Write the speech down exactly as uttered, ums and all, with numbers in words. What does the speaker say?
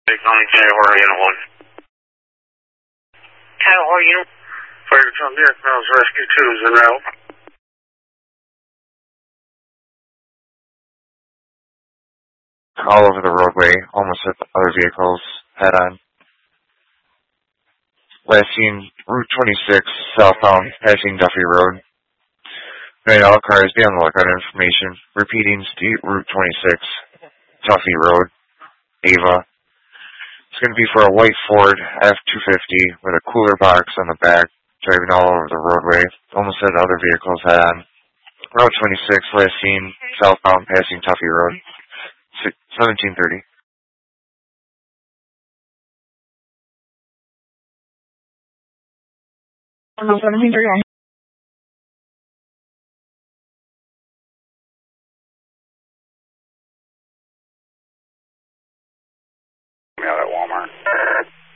County Jaguar Unit one. Jaguar Unit. Fire Control Derek Mills Rescue two is en route. All over the roadway, almost hit the other vehicles head on. Last seen Route twenty-six, southbound, passing Duffy Road. Right, all cars, be on the lookout. Information. Repeating, State Route twenty-six, Duffy Road, Ava. It's going to be for a white Ford F two fifty with a cooler box on the back, driving all over the roadway. Almost hit other vehicles head on. Route twenty-six, last seen, southbound, passing Duffy Road, seventeen thirty. seventeen thirty.